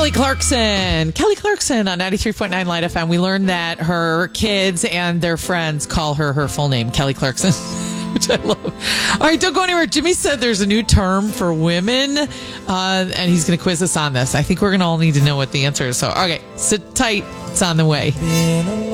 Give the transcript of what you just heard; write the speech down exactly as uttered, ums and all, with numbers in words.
Kelly Clarkson. Kelly Clarkson on ninety-three point nine Light F M. We learned that her kids and their friends call her her full name, Kelly Clarkson, which I love. All right, don't go anywhere. Jimmy said there's a new term for women, uh, and he's going to quiz us on this. I think we're going to all need to know what the answer is. So, okay, sit tight. It's on the way.